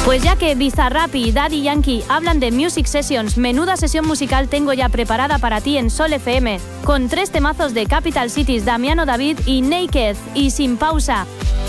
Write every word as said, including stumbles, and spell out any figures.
Pues ya que Bizarrap y Daddy Yankee hablan de Music Sessions, menuda sesión musical tengo ya preparada para ti en Sol F M, con tres temazos de Capital Cities, Damiano David y Naked, y sin pausa.